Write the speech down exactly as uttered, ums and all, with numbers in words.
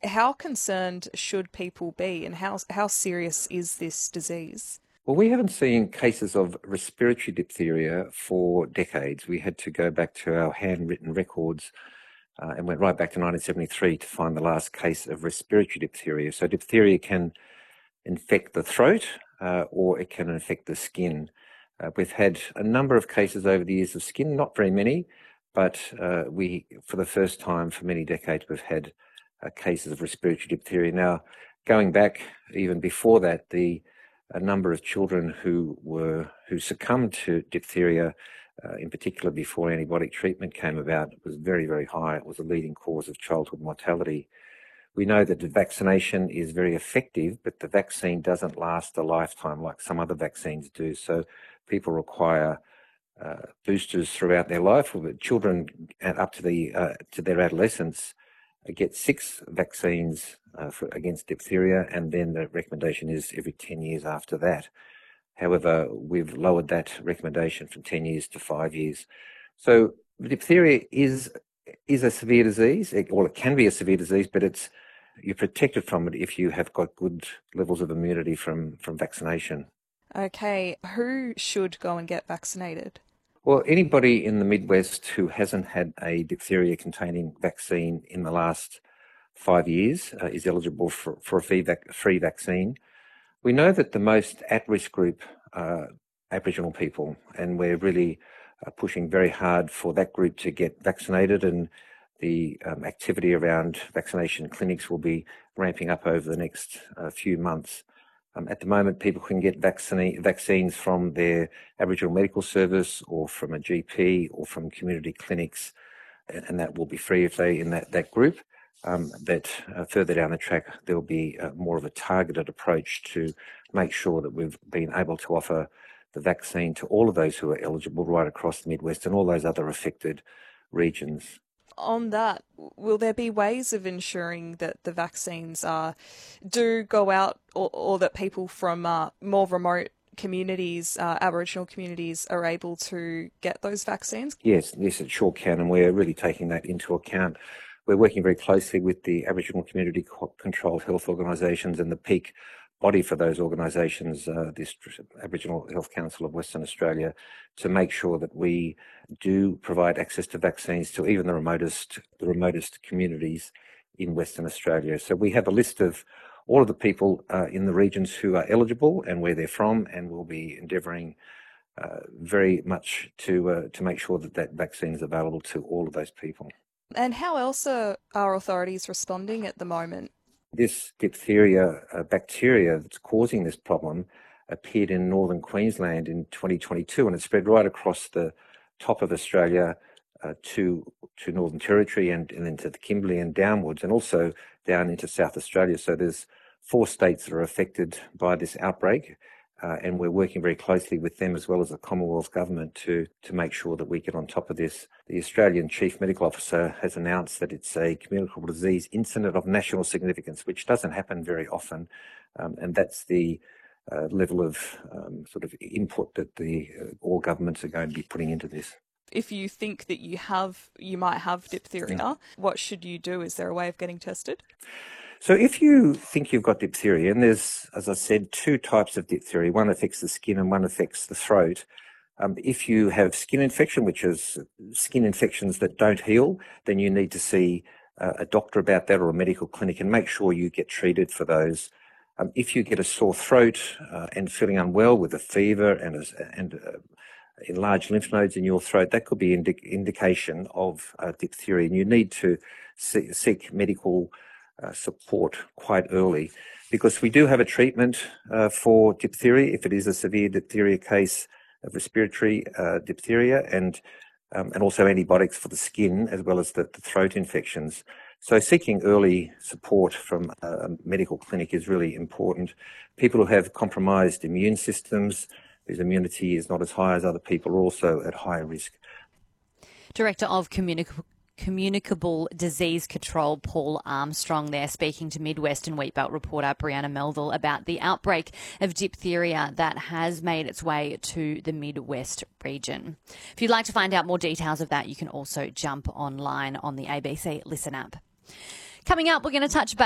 How concerned should people be, and how how serious is this disease? Well, we haven't seen cases of respiratory diphtheria for decades. We had to go back to our handwritten records uh, and went right back to nineteen seventy-three to find the last case of respiratory diphtheria. So diphtheria can infect the throat uh, or it can infect the skin. Uh, we've had a number of cases over the years of skin, not very many, but uh, we, for the first time for many decades, we've had uh, cases of respiratory diphtheria. Now, going back even before that, the a number of children who were who succumbed to diphtheria, uh, in particular before antibiotic treatment came about, was very, very high. It was a leading cause of childhood mortality. We know that the vaccination is very effective, but the vaccine doesn't last a lifetime like some other vaccines do. So people require uh, boosters throughout their life. Children up to the uh, to their adolescence uh, get six vaccines uh, for, against diphtheria, and then the recommendation is every ten years after that. However, we've lowered that recommendation from ten years to five years. So diphtheria is is a severe disease, it, or it can be a severe disease, but it's you're protected from it if you have got good levels of immunity from, from vaccination. Okay, who should go and get vaccinated? Well, anybody in the Midwest who hasn't had a diphtheria-containing vaccine in the last five years uh, is eligible for, for a free, vac- free vaccine. We know that the most at-risk group are Aboriginal people, and we're really uh, pushing very hard for that group to get vaccinated, and the um, activity around vaccination clinics will be ramping up over the next uh, few months. Um, at the moment, people can get vaccine, vaccines from their Aboriginal Medical Service or from a G P or from community clinics, and, and that will be free if they're in that, that group. Um, that uh, further down the track, there'll be uh, more of a targeted approach to make sure that we've been able to offer the vaccine to all of those who are eligible right across the Midwest and all those other affected regions. On that, will there be ways of ensuring that the vaccines are do go out, or, or that people from uh, more remote communities, uh, Aboriginal communities, are able to get those vaccines? Yes, yes, it sure can, and we're really taking that into account. We're working very closely with the Aboriginal Community Controlled Health Organisations and the peak body for those organisations, uh, the Aboriginal Health Council of Western Australia, to make sure that we do provide access to vaccines to even the remotest, the remotest communities in Western Australia. So we have a list of all of the people uh, in the regions who are eligible and where they're from, and we'll be endeavouring uh, very much to uh, to make sure that that vaccine is available to all of those people. And how else are our authorities responding at the moment? This diphtheria uh, bacteria that's causing this problem appeared in northern Queensland in twenty twenty-two, and it spread right across the top of Australia uh, to to Northern Territory and, and into the Kimberley and downwards, and also down into South Australia. So there's four states that are affected by this outbreak, uh, and we're working very closely with them as well as the Commonwealth Government to, to make sure that we get on top of this. The Australian Chief Medical Officer has announced that it's a communicable disease incident of national significance, which doesn't happen very often, um, and that's the uh, level of um, sort of input that the uh, all governments are going to be putting into this. If you think that you have, you might have diphtheria, mm. what should you do? Is there a way of getting tested? So if you think you've got diphtheria, and there's, as I said, two types of diphtheria, one affects the skin and one affects the throat. Um, if you have skin infection, which is skin infections that don't heal, then you need to see uh, a doctor about that or a medical clinic and make sure you get treated for those. Um, if you get a sore throat uh, and feeling unwell with a fever and, a, and uh, enlarged lymph nodes in your throat, that could be an indi- indication of uh, diphtheria, and you need to see, seek medical uh, support quite early, because we do have a treatment uh, for diphtheria if it is a severe diphtheria case of respiratory uh, diphtheria, and um, and also antibiotics for the skin as well as the, the throat infections. So seeking early support from a medical clinic is really important. People who have compromised immune systems, whose immunity is not as high as other people, are also at higher risk. Director of Communicable Communicable Disease Control, Paul Armstrong, there speaking to Midwest and Wheatbelt reporter Brianna Melville about the outbreak of diphtheria that has made its way to the Midwest region. If you'd like to find out more details of that, you can also jump online on the A B C Listen app. Coming up, we're going to touch base